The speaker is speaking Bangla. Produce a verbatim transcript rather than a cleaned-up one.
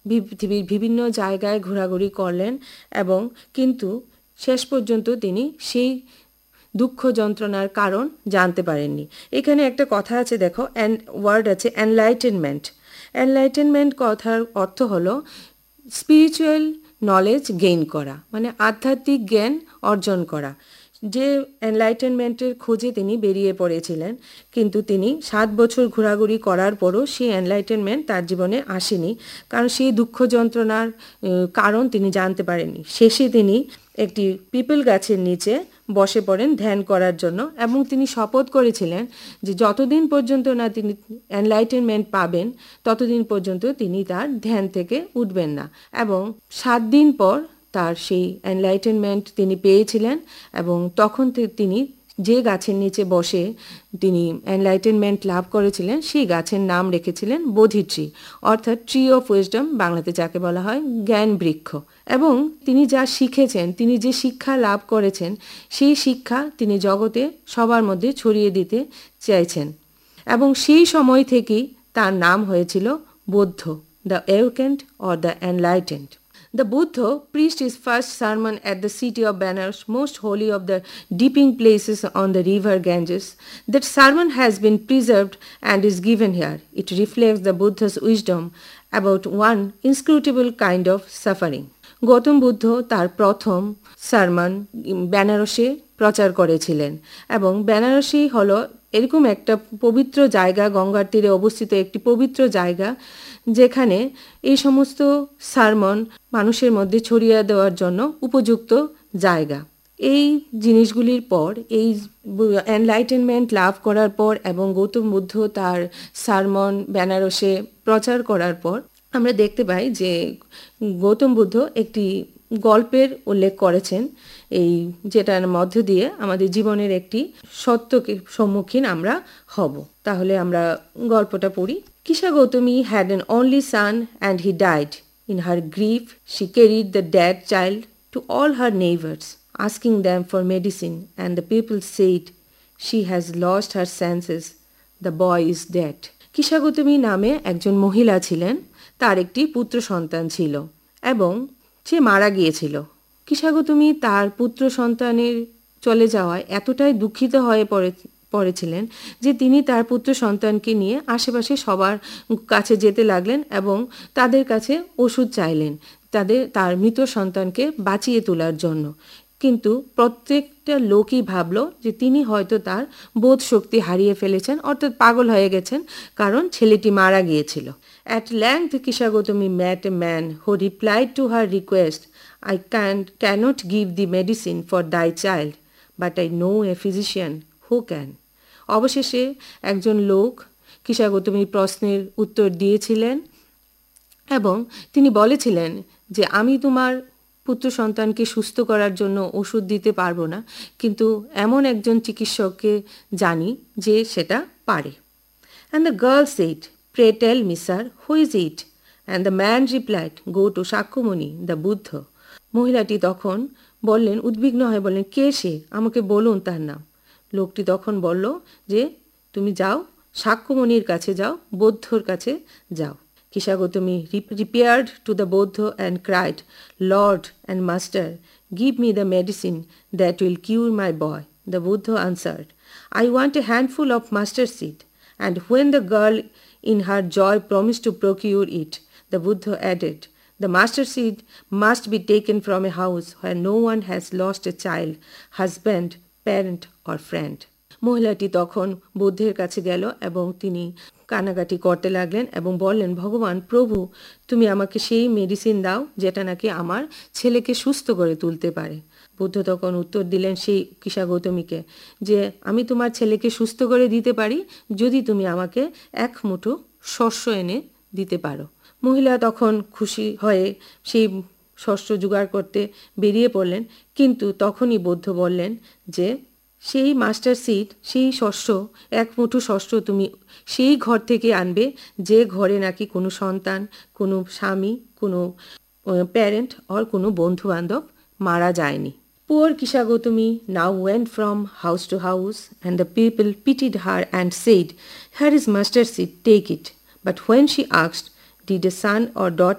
পৃথিবীর বিভিন্ন জায়গায় ঘোরাঘুরি করলেন এবং কিন্তু শেষ পর্যন্ত তিনি সেই দুঃখ যন্ত্রণার কারণ জানতে পারেননি। এখানে একটা কথা আছে দেখো, অ্যান্ড ওয়ার্ড আছে এনলাইটেনমেন্ট। এনলাইটেনমেন্ট কথার অর্থ হলো স্পিরিচুয়াল নলেজ গেইন করা, মানে আধ্যাত্মিক জ্ঞান অর্জন করা। যে এনলাইটেনমেন্টের খোঁজে তিনি বেরিয়ে পড়েছিলেন, কিন্তু তিনি সাত বছর ঘোরাঘুরি করার পরও সেই এনলাইটেনমেন্ট তার জীবনে আসেনি, কারণ সেই দুঃখ যন্ত্রণার কারণ তিনি জানতে পারেননি। শেষে তিনি একটি পিপল গাছের নিচে বসে পড়েন ধ্যান করার জন্য এবং তিনি শপথ করেছিলেন যে যতদিন পর্যন্ত না তিনি এনলাইটেনমেন্ট পাবেন ততদিন পর্যন্ত তিনি তার ধ্যান থেকে উঠবেন না। এবং সাত দিন পর তার সেই এনলাইটেনমেন্ট তিনি পেয়েছিলেন এবং তখন তিনি যে গাছের নিচে বসে তিনি এনলাইটেনমেন্ট লাভ করেছিলেন সেই গাছের নাম রেখেছিলেন বোধি ট্রি, অর্থাৎ ট্রি অফ উইজডম, বাংলাতে যাকে বলা হয় জ্ঞান বৃক্ষ। এবং তিনি যা শিখেছেন, তিনি যে শিক্ষা লাভ করেছেন, সেই শিক্ষা তিনি জগতে সবার মধ্যে ছড়িয়ে দিতে চাইছেন এবং সেই সময় থেকেই তার নাম হয়েছিল বৌদ্ধ, the এওকেন্ড or the enlightened. The Buddha preached his first sermon at the city of Benares, most holy of the dipping places on the river Ganges. That sermon has been preserved and is given here. It reflects the Buddha's wisdom about one inscrutable kind of suffering. Gautam Buddha তার প্রথম সারমন বেনারসে প্রচার করেছিলেন এবং বেনারসই হলো এরকম একটা পবিত্র জায়গা, গঙ্গার তীরে অবস্থিত একটি পবিত্র জায়গা, যেখানে এই সমস্ত সারমন মানুষের মধ্যে ছড়িয়ে দেওয়ার জন্য উপযুক্ত জায়গা। এই জিনিসগুলির পর, এই এনলাইটেনমেন্ট লাভ করার পর এবং গৌতম বুদ্ধ তার সারমন বেনারসে প্রচার করার পর আমরা দেখতে পাই যে গৌতম বুদ্ধ একটি গল্পের উল্লেখ করেছেন, এই যেটার মধ্য দিয়ে আমাদের জীবনের একটি সত্যকে সম্মুখীন আমরা হব। তাহলে আমরা গল্পটা পড়ি। Kisha Gautami had an only son and he died. In her grief, she carried the dead child to all her neighbors, asking them for medicine, and the people said, "She has lost her senses. The boy is dead." Kisha Gautami নামে একজন মহিলা ছিলেন, তার একটি পুত্র সন্তান ছিল এবং সে মারা গিয়েছিল। কিশা গৌতমী তার পুত্র সন্তানের চলে যাওয়ায় এতটাই দুঃখিত হয়ে পড়ে পড়েছিলেন যে তিনি তার পুত্র সন্তানকে নিয়ে আশেপাশে সবার কাছে যেতে লাগলেন এবং তাদের কাছে ওষুধ চাইলেন তাদের তার মৃত সন্তানকে বাঁচিয়ে তোলার জন্য। কিন্তু প্রত্যেকটা লোকই ভাবলো যে তিনি হয়তো তার বোধ শক্তি হারিয়ে ফেলেছেন, অর্থাৎ পাগল হয়ে গেছেন, কারণ ছেলেটি মারা গিয়েছিল। At length Kisha Gautami met a man who replied to her request, "I can, cannot give the medicine for thy child, but I know a physician who can." অবশেষে একজন লোক কিশা গৌতমীর প্রশ্নের উত্তর দিয়েছিলেন এবং তিনি বলেছিলেন যে আমি তোমার পুত্র সন্তানকে সুস্থ করার জন্য ওষুধ দিতে পারবো না, কিন্তু এমন একজন চিকিৎসককে জানি যে সেটা পারে। And the girl said, "Pray tell me, sir, who is it?" And the man replied, "Go to Shakyamuni, the Buddha." মহিলাটি তখন বললেন, উদ্বিগ্ন হয়ে বললেন, কে সে, আমাকে বলুন তার নাম। লোকটি তখন বলল যে তুমি যাও, শাক্যমুনির কাছে যাও, বৌদ্ধর কাছে যাও। Kisha Gautami repaired to the Buddha and cried, "Lord and Master, give me the medicine that will cure my boy." The Buddha answered, "I want a handful of mustard seed." And when the girl in her joy promised to procure it, the Buddha added, "The mustard seed must be taken from a house where no one has lost a child, husband, parent or friend." মহিলাটি তখন বুদ্ধের কাছে গেল এবং তিনি কানাকাটি করতে লাগলেন এবং বললেন, ভগবান প্রভু, তুমি আমাকে সেই মেডিসিন দাও যেটা নাকি আমার ছেলেকে সুস্থ করে তুলতে পারে। বুদ্ধ তখন উত্তর দিলেন সেই কিশা গৌতমীকে যে আমি তোমার ছেলেকে সুস্থ করে দিতে পারি যদি তুমি আমাকে এক মুঠো শস্য এনে দিতে পারো। মহিলা তখন খুশি হয়ে সেই শস্য জোগাড় করতে বেরিয়ে পড়লেন, কিন্তু তখনই বুদ্ধ বললেন যে সেই মাস্টার সিড, সেই শস্য, এক মুঠো শস্য তুমি সেই ঘর থেকে আনবে যে ঘরে নাকি কোনো সন্তান, কোনো স্বামী, কোনো প্যারেন্ট অর কোনো বন্ধু বান্ধব মারা যায়নি। Poor Kisha Gautami now went from house to house, and the people pitied her and said, "Here is mustard seed, take it." But when she asked, "Did a son or daughter